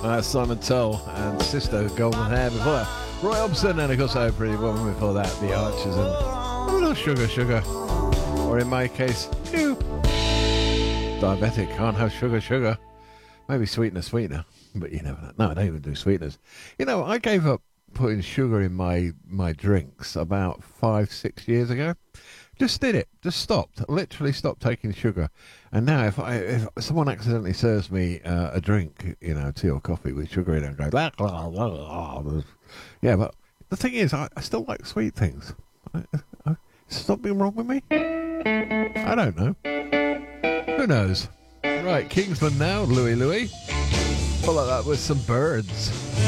Simon Tull and Sister Golden Hair before that. Roy Orbison and of course Oh Pretty Woman before that. The Archers and a little Sugar Sugar. Or in my case, you. Diabetic, can't have sugar. Maybe sweetener. But you never know. No, I don't even do sweeteners. You know, I gave up putting sugar in my drinks about 5-6 years ago. Just did it. Just stopped. Literally stopped taking sugar. And now if someone accidentally serves me a drink, you know, tea or coffee with sugar in it, I go, yeah, but the thing is, I still like sweet things. Is something wrong with me? I don't know. Who knows? Right, Kingsman now, Louie. Follow that with some birds.